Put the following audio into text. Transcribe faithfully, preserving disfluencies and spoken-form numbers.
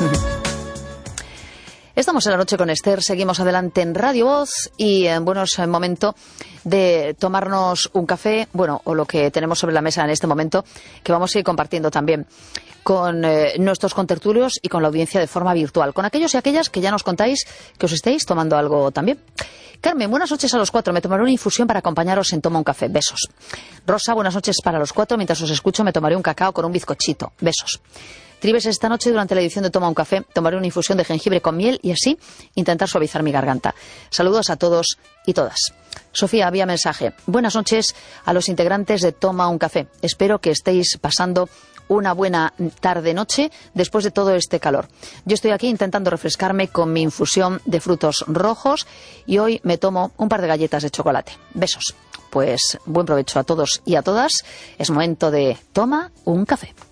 Estamos en la noche con Esther, seguimos adelante en Radio Voz y eh, bueno, es el momento de tomarnos un café, bueno, o lo que tenemos sobre la mesa en este momento, que vamos a ir compartiendo también con eh, nuestros contertulios y con la audiencia de forma virtual, con aquellos y aquellas que ya nos contáis que os estéis tomando algo también. Carmen, buenas noches a los cuatro, me tomaré una infusión para acompañaros en Toma un Café, besos. Rosa, buenas noches para los cuatro, mientras os escucho me tomaré un cacao con un bizcochito, besos. Tribes, esta noche durante la edición de Toma un Café tomaré una infusión de jengibre con miel y así intentar suavizar mi garganta. Saludos a todos y todas. Sofía, había mensaje. Buenas noches a los integrantes de Toma un Café. Espero que estéis pasando una buena tarde-noche después de todo este calor. Yo estoy aquí intentando refrescarme con mi infusión de frutos rojos y hoy me tomo un par de galletas de chocolate. Besos. Pues buen provecho a todos y a todas. Es momento de Toma un Café.